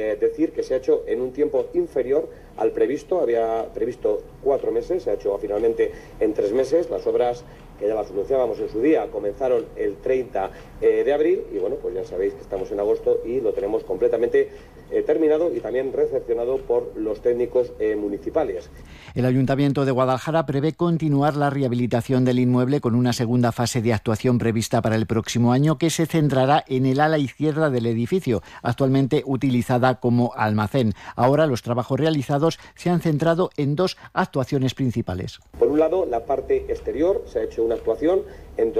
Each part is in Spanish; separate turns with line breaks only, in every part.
decir que se ha hecho en un tiempo inferior al previsto. Había previsto 4 meses, se ha hecho finalmente en 3 meses. Las obras, que ya las anunciábamos en su día, comenzaron el 30 de abril y bueno, pues ya sabéis que estamos en agosto y lo tenemos completamente terminado y también recepcionado por los técnicos municipales.
El Ayuntamiento de Guadalajara prevé continuar la rehabilitación del inmueble con una segunda fase de actuación prevista para el próximo año, que se centrará en el ala izquierda del edificio, actualmente utilizada como almacén. Ahora los trabajos realizados se han centrado en 2 actuaciones principales.
Por un lado, la parte exterior, se ha hecho una actuación en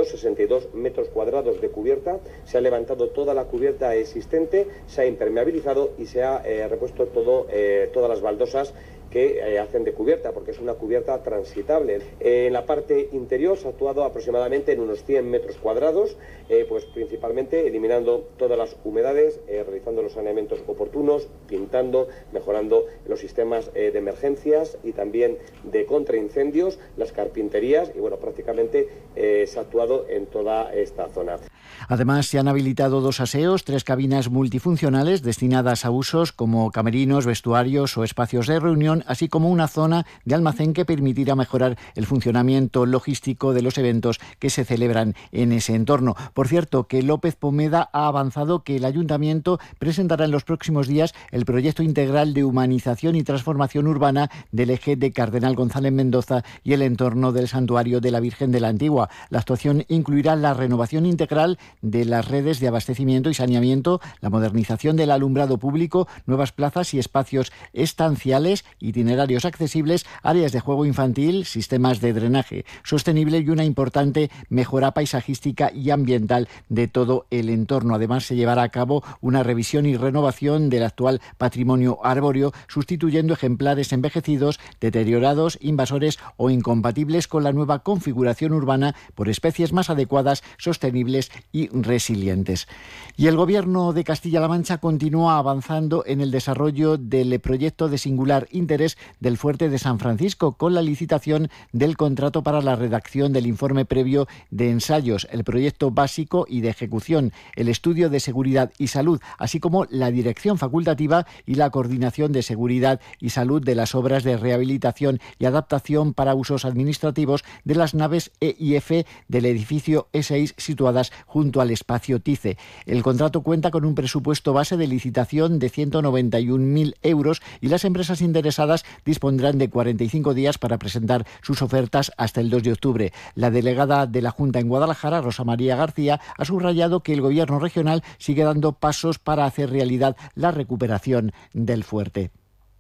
262 metros cuadrados de cubierta, se ha levantado toda la cubierta existente, se ha impermeabilizado y se ha repuesto todas las baldosas que hacen de cubierta, porque es una cubierta transitable. En la parte interior se ha actuado aproximadamente en unos 100 metros cuadrados, pues principalmente eliminando todas las humedades, realizando los saneamientos oportunos, pintando, mejorando los sistemas de emergencias y también de contraincendios, las carpinterías y bueno, prácticamente se ha actuado en toda esta zona.
Además, se han habilitado 2 aseos, 3 cabinas multifuncionales destinadas a usos como camerinos, vestuarios o espacios de reunión, así como una zona de almacén que permitirá mejorar el funcionamiento logístico de los eventos que se celebran en ese entorno. Por cierto, que López Pomeda ha avanzado que el Ayuntamiento presentará en los próximos días el proyecto integral de humanización y transformación urbana del eje de Cardenal González Mendoza y el entorno del Santuario de la Virgen de la Antigua. La actuación incluirá la renovación integral de las redes de abastecimiento y saneamiento, la modernización del alumbrado público, nuevas plazas y espacios estanciales, itinerarios accesibles, áreas de juego infantil, sistemas de drenaje sostenible y una importante mejora paisajística y ambiental de todo el entorno. Además, se llevará a cabo una revisión y renovación del actual patrimonio arbóreo, sustituyendo ejemplares envejecidos, deteriorados, invasores o incompatibles con la nueva configuración urbana por especies más adecuadas, sostenibles y resilientes. Y el Gobierno de Castilla-La Mancha continúa avanzando en el desarrollo del proyecto de singular interés del Fuerte de San Francisco, con la licitación del contrato para la redacción del informe previo de ensayos, el proyecto básico y de ejecución, el estudio de seguridad y salud, así como la dirección facultativa y la coordinación de seguridad y salud de las obras de rehabilitación y adaptación para usos administrativos de las naves E y F del edificio E6 situadas junto al espacio TICE. El contrato cuenta con un presupuesto base de licitación de 191.000 euros y las empresas interesadas dispondrán de 45 días para presentar sus ofertas hasta el 2 de octubre. La delegada de la Junta en Guadalajara, Rosa María García, ha subrayado que el Gobierno regional sigue dando pasos para hacer realidad la recuperación del fuerte.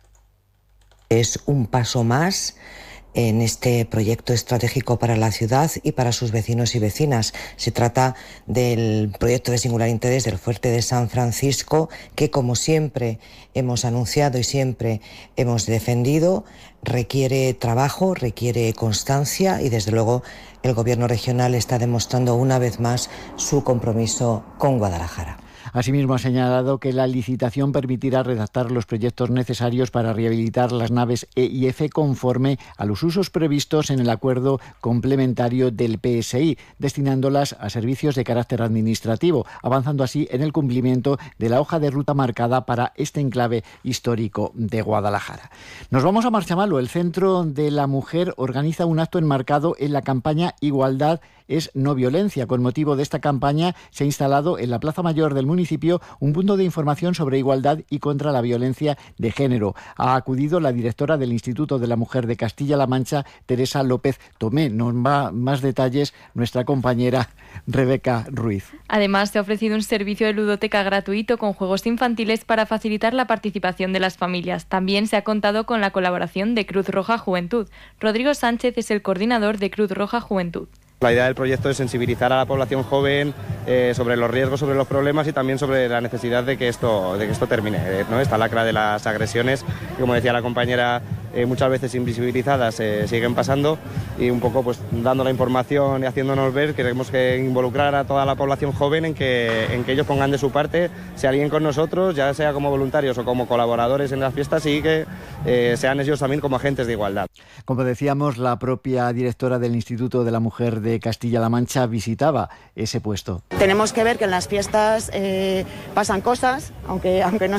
Es un paso más en este proyecto estratégico para la ciudad y para sus vecinos y vecinas. Se trata del proyecto de singular interés del Fuerte de San Francisco, que, como siempre hemos anunciado y siempre hemos defendido, requiere trabajo, requiere constancia y, desde luego, el Gobierno regional está demostrando una vez más su compromiso con Guadalajara.
Asimismo, ha señalado que la licitación permitirá redactar los proyectos necesarios para rehabilitar las naves E y F conforme a los usos previstos en el acuerdo complementario del PSI, destinándolas a servicios de carácter administrativo, avanzando así en el cumplimiento de la hoja de ruta marcada para este enclave histórico de Guadalajara. Nos vamos a Marchamalo. El Centro de la Mujer organiza un acto enmarcado en la campaña Igualdad es no violencia. Con motivo de esta campaña se ha instalado en la Plaza Mayor del municipio un punto de información sobre igualdad y contra la violencia de género. Ha acudido la directora del Instituto de la Mujer de Castilla-La Mancha, Teresa López Tomé. Nos va más detalles nuestra compañera Rebeca Ruiz.
Además, se ha ofrecido un servicio de ludoteca gratuito con juegos infantiles para facilitar la participación de las familias. También se ha contado con la colaboración de Cruz Roja Juventud. Rodrigo Sánchez es el coordinador de Cruz Roja Juventud.
La idea del proyecto es sensibilizar a la población joven sobre los riesgos, sobre los problemas y también sobre la necesidad de que esto termine, ¿no? Esta lacra de las agresiones, que, como decía la compañera, muchas veces invisibilizadas siguen pasando, y un poco pues dando la información y haciéndonos ver. Queremos que involucrar a toda la población joven en que ellos pongan de su parte, se alíen con nosotros, ya sea como voluntarios o como colaboradores en las fiestas, y que sean ellos también como agentes de igualdad.
Como decíamos, la propia directora del Instituto de la Mujer de Castilla-La Mancha visitaba ese puesto.
Tenemos que ver que en las fiestas pasan cosas, aunque no